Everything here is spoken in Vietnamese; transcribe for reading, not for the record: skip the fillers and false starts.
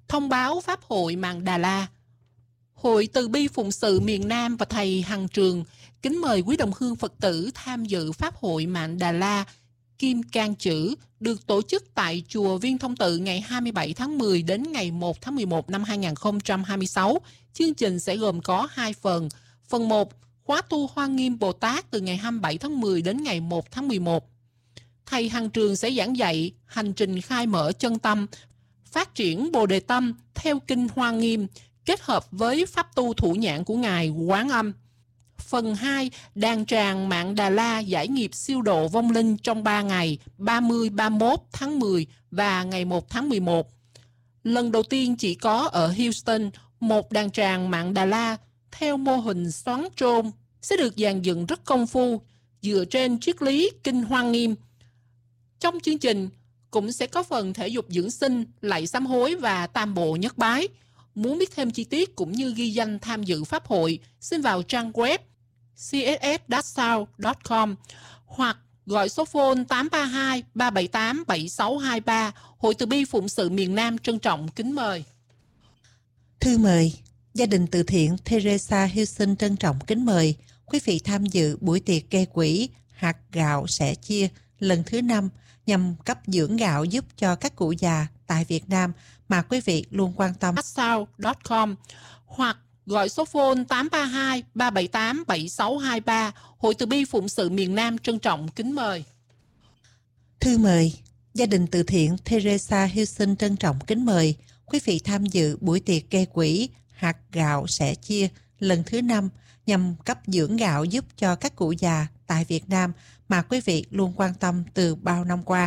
Thông báo Pháp hội Mạn Đà La. Hội Từ Bi Phụng sự miền Nam và thầy Hằng Trường kính mời quý đồng hương Phật tử tham dự Pháp hội Mạn Đà La Kim Cang Chữ được tổ chức tại chùa Viên Thông Tự ngày 27 tháng 10 đến ngày 1 tháng 11 năm 2026. Chương trình sẽ gồm có 2 phần. Phần 1, khóa tu Hoa Nghiêm Bồ Tát từ ngày 27 tháng 10 đến ngày 1 tháng 11. Thầy Hằng Trường sẽ giảng dạy hành trình khai mở chân tâm, phát triển Bồ Đề Tâm theo kinh Hoa Nghiêm, kết hợp với pháp tu thủ nhãn của Ngài Quán Âm. Phần 2, đàn tràng Mạn Đà La giải nghiệp siêu độ vong linh trong 3 ngày 30, 31 tháng 10 và ngày 1 tháng 11. Lần đầu tiên chỉ có ở Houston, một đàn tràng Mạn Đà La theo mô hình xoắn trôn sẽ được dàn dựng rất công phu dựa trên triết lý kinh Hoa Nghiêm. Trong chương trình cũng sẽ có phần thể dục dưỡng sinh, lạy sám hối và tam bộ nhất bái. Muốn biết thêm chi tiết cũng như ghi danh tham dự pháp hội, xin vào trang web css-sound.com hoặc gọi số phone 832 378 7623. Hội Từ Bi Phụng sự miền Nam trân trọng kính mời. Thư mời, gia đình từ thiện Teresa Houston trân trọng kính mời quý vị tham dự buổi tiệc gây quỹ hạt gạo sẻ chia lần thứ 5 nhằm cấp dưỡng gạo giúp cho các cụ già tại Việt Nam mà quý vị luôn quan tâm. sound.com hoặc gọi số phone 832 378 7623. Hội Từ Bi Phụng sự miền Nam trân trọng kính mời. Thư mời, gia đình từ thiện Teresa Houston trân trọng kính mời quý vị tham dự buổi tiệc gây quỹ hạt gạo sẻ chia lần thứ 5 nhằm cấp dưỡng gạo giúp cho các cụ già tại Việt Nam mà quý vị luôn quan tâm từ bao năm qua.